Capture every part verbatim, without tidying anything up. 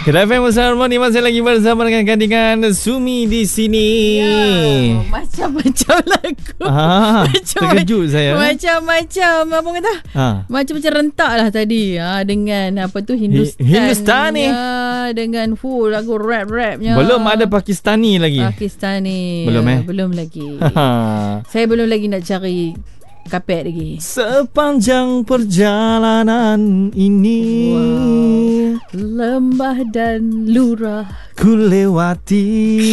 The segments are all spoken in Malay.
Kedai F M Bersama Harmoni masih lagi bersama dengan kandungan Sumi di sini. Ya, macam-macam lagu. Ah, macam, terkejut saya. Macam-macam apa kata? Ha. Macam-macam rentak lah tadi. Ha, dengan apa tu Hindustan. Hindustani. Ya, dengan full lagu rap-rapnya. Belum ada Pakistani lagi. Pakistani. Belum eh? Belum lagi. Saya belum lagi nak cari kapet lagi. Sepanjang perjalanan ini, wow, lembah dan lurah ku lewati.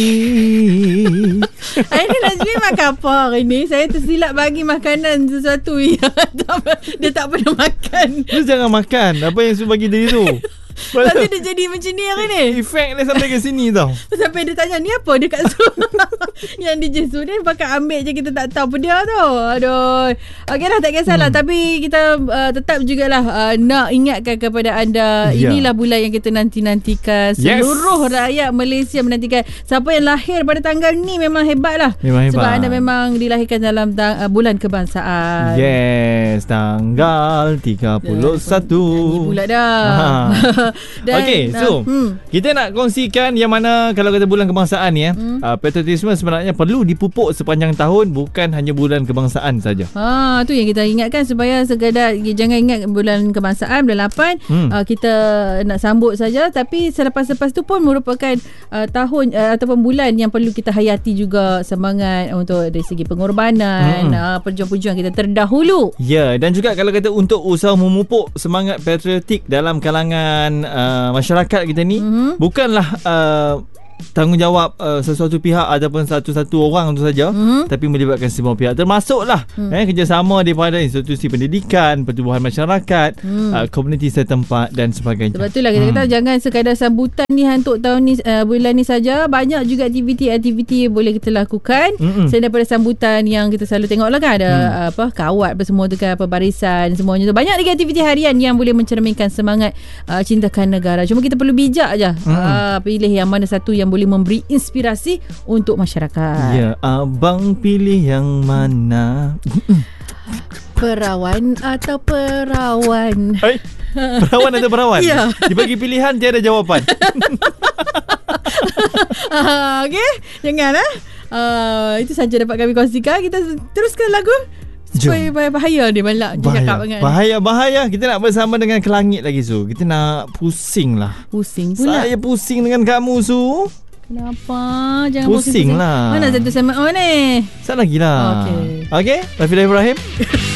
Hari ni Nazmi makan apa hari ni? Saya tersilap bagi makanan sesuatu yang dia tak pernah makan. Lu jangan makan apa yang suruh bagi dia tu. Lepas tu dia jadi macam ni hari ni. Efek dia sampai ke sini tau. Sampai dia tanya ni apa dekat Zoom. Yang D J Zoom ni pakai ambil je, kita tak tahu apa dia tu. Aduh. Okey lah, tak kisahlah. Hmm. Tapi kita uh, tetap jugalah uh, nak ingatkan kepada anda, yeah, inilah bulan yang kita nanti-nantikan. Seluruh yes. rakyat Malaysia menantikan. Siapa yang lahir pada tanggal ni memang hebat lah. Memang hebat. Sebab anda memang dilahirkan dalam tang- uh, bulan kebangsaan. Yes, tanggal tiga puluh satu. Nyanyi pula dah. Okey, so hmm. kita nak kongsikan yang mana kalau kata bulan kebangsaan ni, hmm. uh, patriotisme sebenarnya perlu dipupuk sepanjang tahun, bukan hanya bulan kebangsaan saja. Ha, tu yang kita ingatkan supaya sekadar jangan ingat bulan kebangsaan bulan lapan hmm. uh, kita nak sambut saja, tapi selepas-lepas tu pun merupakan uh, tahun uh, ataupun bulan yang perlu kita hayati juga semangat untuk dari segi pengorbanan, hmm. uh, perjuangan-perjuangan kita terdahulu. Ya, dan juga kalau kata untuk usaha memupuk semangat patriotik dalam kalangan Uh, masyarakat kita ni, mm-hmm. bukanlah uh, tanggungjawab uh, sesuatu pihak ataupun satu-satu orang itu saja, mm-hmm. tapi melibatkan semua pihak, termasuklah mm. eh, kerjasama daripada institusi pendidikan, pertubuhan masyarakat, mm. uh, komuniti setempat dan sebagainya. Sebab itulah kita mm. kata jangan sekadar sambutan ni untuk tahun ni, uh, bulan ni saja. Banyak juga aktiviti-aktiviti boleh kita lakukan. Mm-mm. Selain daripada sambutan yang kita selalu tengok lah kan, ada mm. uh, apa kawat apa semua tu kan, apa barisan semuanya tu. Banyak lagi aktiviti harian yang boleh mencerminkan semangat uh, cintakan negara. Cuma kita perlu bijak je mm. uh, pilih yang mana satu yang boleh memberi inspirasi untuk masyarakat. Ya, abang pilih yang mana? Perawan atau perawan? Hai, perawan atau perawan? Ya. Dibagi pilihan, tiada jawapan. uh, Okey, jangan eh. Uh, itu saja dapat kami kongsikan. Kita teruskan lagu. Supaya bahaya dia malak dia cakap banget. Bahaya, bahaya. Kita nak bersama dengan Kelangit lagi, Su. Kita nak pusing lah. Pusing pula. Saya pusing dengan kamu, Su. Kenapa? Jangan pusing, pusing lah. Mana satu sama oh ni? Sat lagi lah. Okey. Okey, Rafidah Ibrahim.